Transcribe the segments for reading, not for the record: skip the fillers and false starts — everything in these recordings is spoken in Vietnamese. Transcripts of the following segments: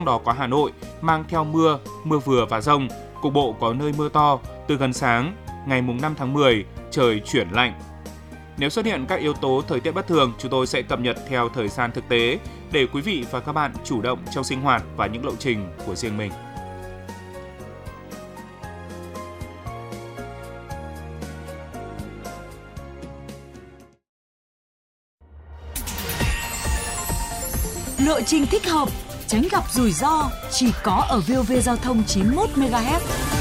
Trong đó có Hà Nội, mang theo mưa vừa và dông, cục bộ có nơi mưa to. Từ gần sáng, ngày mùng 5 tháng 10, trời chuyển lạnh. Nếu xuất hiện các yếu tố thời tiết bất thường, chúng tôi sẽ cập nhật theo thời gian thực tế để quý vị và các bạn chủ động trong sinh hoạt và những lộ trình của riêng mình. Lộ trình thích hợp, tránh gặp rủi ro chỉ có ở VOV Giao thông 91 MHz.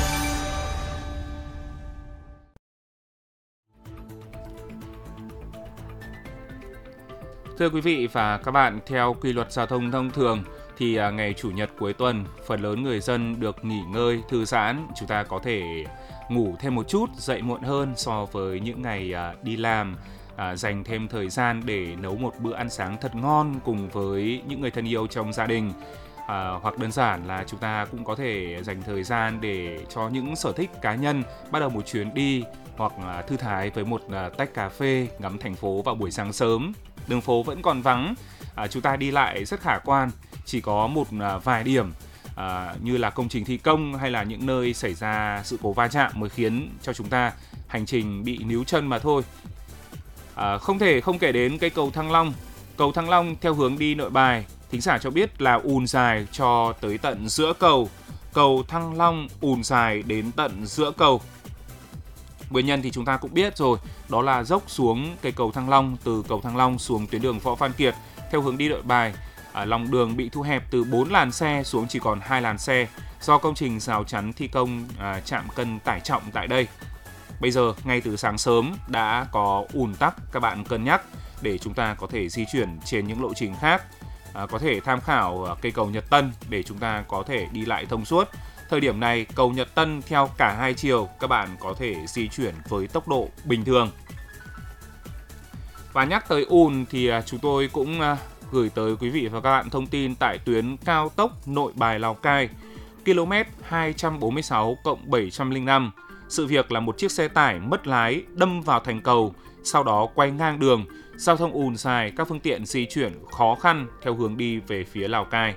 Thưa quý vị và các bạn, theo quy luật giao thông thông thường thì ngày Chủ nhật cuối tuần, phần lớn người dân được nghỉ ngơi, thư giãn. Chúng ta có thể ngủ thêm một chút, dậy muộn hơn so với những ngày đi làm, dành thêm thời gian để nấu một bữa ăn sáng thật ngon cùng với những người thân yêu trong gia đình. Hoặc đơn giản là chúng ta cũng có thể dành thời gian để cho những sở thích cá nhân, bắt đầu một chuyến đi hoặc thư thái với một tách cà phê, ngắm thành phố vào buổi sáng sớm. Đường phố vẫn còn vắng, chúng ta đi lại rất khả quan, chỉ có một vài điểm như là công trình thi công hay là những nơi xảy ra sự cố va chạm mới khiến cho chúng ta hành trình bị níu chân mà thôi. Không thể không kể đến cây cầu Thăng Long. Cầu Thăng Long theo hướng đi Nội Bài, thính giả cho biết là ùn dài cho tới tận giữa cầu. Cầu Thăng Long ùn dài đến tận giữa cầu. Nguyên nhân thì chúng ta cũng biết rồi, đó là dốc xuống cây cầu Thăng Long, từ cầu Thăng Long xuống tuyến đường Võ Văn Kiệt theo hướng đi Nội Bài. Lòng đường bị thu hẹp từ 4 làn xe xuống chỉ còn 2 làn xe do công trình rào chắn thi công trạm cân tải trọng tại đây. Bây giờ ngay từ sáng sớm đã có ùn tắc, các bạn cân nhắc để chúng ta có thể di chuyển trên những lộ trình khác. Có thể tham khảo cây cầu Nhật Tân để chúng ta có thể đi lại thông suốt. Thời điểm này, cầu Nhật Tân theo cả hai chiều, các bạn có thể di chuyển với tốc độ bình thường. Và nhắc tới ùn thì chúng tôi cũng gửi tới quý vị và các bạn thông tin tại tuyến cao tốc Nội Bài Lào Cai, km 246+705. Sự việc là một chiếc xe tải mất lái đâm vào thành cầu, sau đó quay ngang đường, giao thông ùn dài, các phương tiện di chuyển khó khăn theo hướng đi về phía Lào Cai.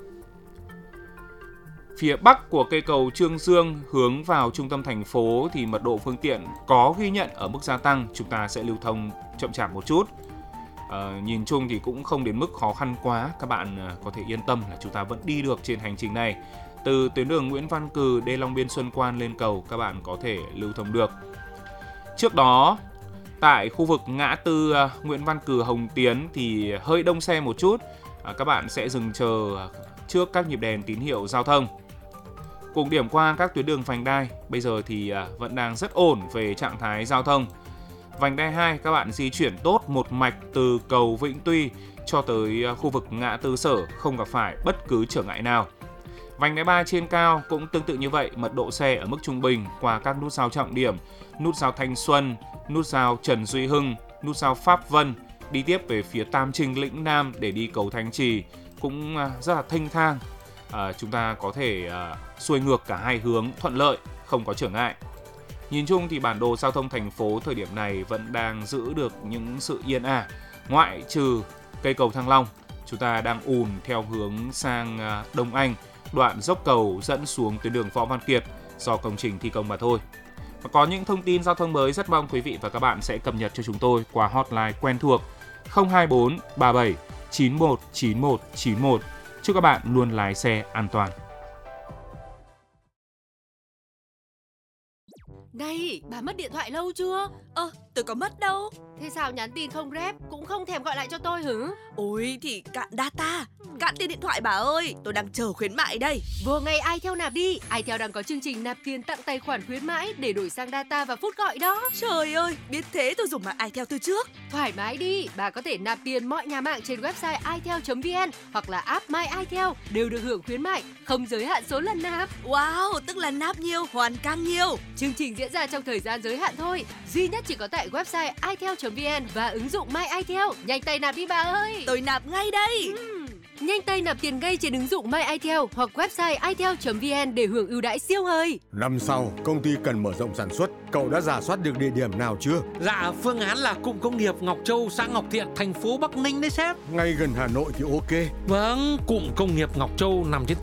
Phía bắc của cây cầu Trương Dương hướng vào trung tâm thành phố thì mật độ phương tiện có ghi nhận ở mức gia tăng, chúng ta sẽ lưu thông chậm chạp một chút. Nhìn chung thì cũng không đến mức khó khăn quá, các bạn có thể yên tâm là chúng ta vẫn đi được trên hành trình này. Từ tuyến đường Nguyễn Văn Cừ, Đê Long Biên Xuân Quan lên cầu, các bạn có thể lưu thông được. Trước đó, tại khu vực ngã tư Nguyễn Văn Cừ Hồng Tiến thì hơi đông xe một chút, các bạn sẽ dừng chờ trước các nhịp đèn tín hiệu giao thông. Cùng điểm qua các tuyến đường vành đai, bây giờ thì vẫn đang rất ổn về trạng thái giao thông. Vành đai 2 các bạn di chuyển tốt một mạch từ cầu Vĩnh Tuy cho tới khu vực ngã tư Sở, không gặp phải bất cứ trở ngại nào. Vành đai 3 trên cao cũng tương tự như vậy, mật độ xe ở mức trung bình qua các nút giao trọng điểm, nút giao Thanh Xuân, nút giao Trần Duy Hưng, nút giao Pháp Vân, đi tiếp về phía Tam Trinh Lĩnh Nam để đi cầu Thanh Trì cũng rất là thênh thang. Chúng ta có thể xuôi ngược cả hai hướng thuận lợi, không có trở ngại. Nhìn chung thì bản đồ giao thông thành phố thời điểm này vẫn đang giữ được những sự yên ả, ngoại trừ cây cầu Thăng Long. Chúng ta đang ùn theo hướng sang Đông Anh, đoạn dốc cầu dẫn xuống tuyến đường Võ Văn Kiệt do công trình thi công mà thôi. Và có những thông tin giao thông mới rất mong quý vị và các bạn sẽ cập nhật cho chúng tôi qua hotline quen thuộc 024 37 91 91 91. Chúc các bạn luôn lái xe an toàn. Này, bà mất điện thoại lâu chưa? Tôi có mất đâu. Thế sao nhắn tin không rep, cũng không thèm gọi lại cho tôi hử? Ôi thì cạn data, cạn tiền điện thoại bà ơi. Tôi đang chờ khuyến mại đây. Vừa ngày iTel nạp đi. iTel đang có chương trình nạp tiền tặng tài khoản khuyến mãi để đổi sang data và phút gọi đó. Trời ơi, biết thế tôi dùng mạng iTel từ trước. Thoải mái đi, bà có thể nạp tiền mọi nhà mạng trên website itel.vn hoặc là app My iTel đều được hưởng khuyến mại, không giới hạn số lần nạp. Wow, tức là nạp nhiều, hoàn càng nhiều. Chương trình diễn ra trong thời gian giới hạn thôi, duy nhất chỉ có tại website itel.vn và ứng dụng My iTel. Nhanh tay nạp đi bà ơi. Tôi nạp ngay đây. Nhanh tay nạp tiền ngay trên ứng dụng MyITEL hoặc website itel.vn để hưởng ưu đãi siêu hời. Năm sau, công ty cần mở rộng sản xuất. Cậu đã rà soát được địa điểm nào chưa? Dạ, phương án là cụm công nghiệp Ngọc Châu, xã Ngọc Thiện, thành phố Bắc Ninh đấy sếp. Ngay gần Hà Nội thì ok. Vâng, cụm công nghiệp Ngọc Châu nằm trên